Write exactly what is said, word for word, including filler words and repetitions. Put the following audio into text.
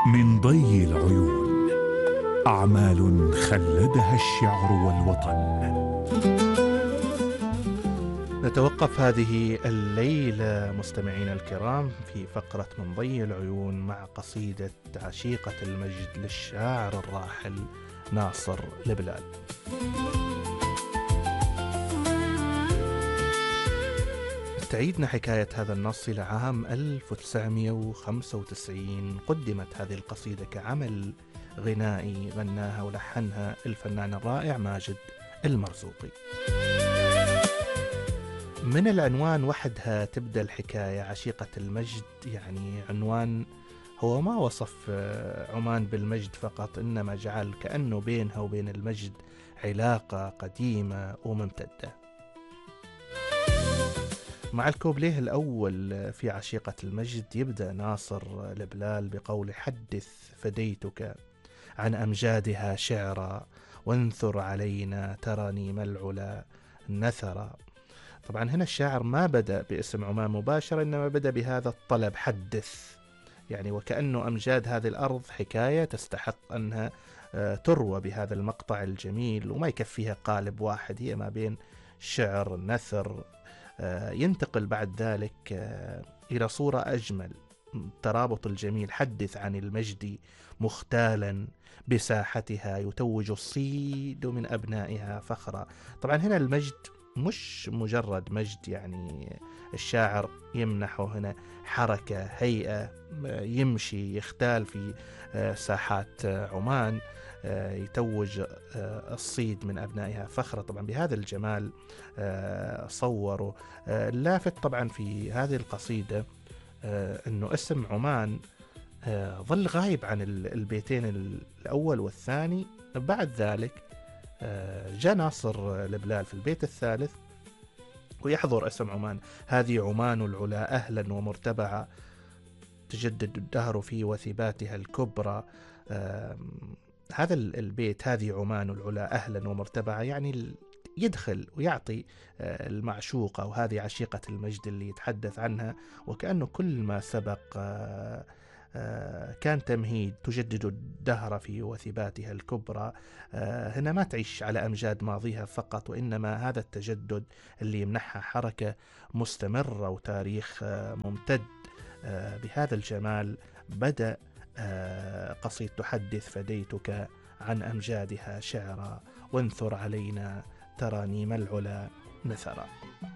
من ضي العيون، أعمال خلدها الشعر والوطن. نتوقف هذه الليلة مستمعينا الكرام في فقرة من ضي العيون مع قصيدة عشيقة المجد للشاعر الراحل ناصر البلال. تعيدنا حكاية هذا النص إلى عام ألف وتسعمئة وخمسة وتسعين. قدمت هذه القصيدة كعمل غنائي غناها ولحنها الفنان الرائع ماجد المرزوقي. من العنوان وحدها تبدأ الحكاية عشيقة المجد، يعني عنوان هو ما وصف عمان بالمجد فقط، إنما جعل كأنه بينها وبين المجد علاقة قديمة وممتدة. مع الكوبليه الأول في عشيقة المجد يبدأ ناصر البلال بقول: حدث فديتك عن أمجادها شعرا وانثر علينا ترانيم العلا نثرا. طبعا هنا الشاعر ما بدأ باسم عمان مباشرة، إنما بدأ بهذا الطلب حدث، يعني وكأنه أمجاد هذه الأرض حكاية تستحق أنها تروى بهذا المقطع الجميل، وما يكفيها قالب واحد، هي ما بين شعر نثر. ينتقل بعد ذلك إلى صورة أجمل، الترابط الجميل: حدث عن المجد مختالا بساحتها يتوج الصيد من أبنائها فخرا. طبعا هنا المجد مش مجرد مجد، يعني الشاعر يمنحه هنا حركة، هيئة، يمشي يختال في ساحات عمان، يتوج الصيد من أبنائها فخرة. طبعا بهذا الجمال صوروا. اللافت طبعا في هذه القصيدة أنه اسم عمان ظل غايب عن البيتين الأول والثاني. بعد ذلك جاء ناصر البلال في البيت الثالث ويحضر اسم عمان: هذه عمان العلا أهلا ومرتبعا تجدد الدهر في وثباتها الكبرى. هذا البيت هذه عمان العلا أهلا ومرتبعا، يعني يدخل ويعطي المعشوقة وهذه عشيقة المجد اللي يتحدث عنها، وكأنه كل ما سبق كان تمهيد. تجدد الدهر في وثباتها الكبرى، هنا ما تعيش على أمجاد ماضيها فقط، وإنما هذا التجدد اللي يمنحها حركة مستمرة وتاريخ ممتد. بهذا الجمال بدأ قصيد تحدث فديتك عن أمجادها شعرا وانثر علينا ترانيم العلا نثرا.